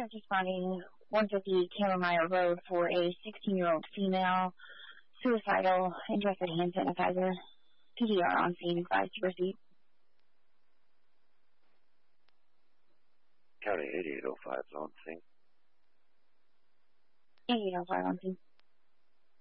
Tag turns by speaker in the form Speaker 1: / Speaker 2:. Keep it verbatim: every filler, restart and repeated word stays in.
Speaker 1: is responding one fifty Camomile Road for a sixteen-year-old female, suicidal, interested hand sanitizer. P D R on scene, advised to proceed.
Speaker 2: County eighty-eight oh five is on scene.
Speaker 1: eighty-eight oh five on scene.